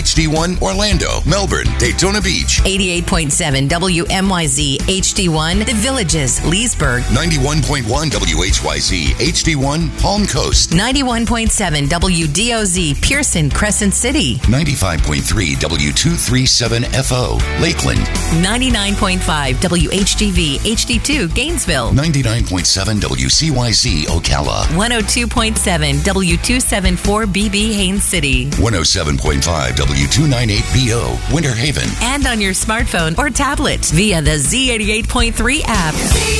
HD1 Orlando, Melbourne, Daytona Beach. 88.7 WMYZ HD1 The Villages, Leesburg. 91.1 WHYZ HD1 Palm Coast. 91.7 WDOZ Pearson, Crescent City. 95.3 W237FO Lakeland. 99.5 WHGV HD2 Gainesville. 99.7 WCYZ Ocala. 102.7 W274BB Haines City. 107.5 W298BO Winter Haven. And on your smartphone or tablet via the Z88.3 app.